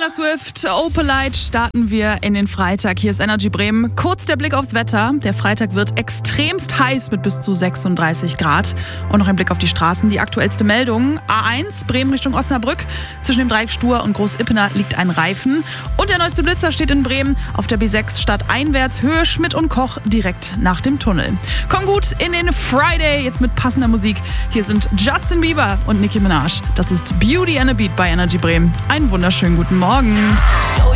Taylor Swift, Opalite starten wir in den Freitag. Hier ist Energy Bremen. Kurz der Blick aufs Wetter. Der Freitag wird extremst heiß mit bis zu 36 Grad. Und noch ein Blick auf die Straßen. Die aktuellste Meldung. A1 Bremen Richtung Osnabrück. Zwischen dem Dreieck Stur und Groß-Ippener liegt ein Reifen. Und der neueste Blitzer steht in Bremen auf der B6 stadteinwärts Höhe Schmidt und Koch direkt nach dem Tunnel. Komm gut in den Friday, jetzt mit passender Musik. Hier sind Justin Bieber und Nicki Minaj. Das ist Beauty and a Beat bei Energy Bremen. Einen wunderschönen guten Morgen.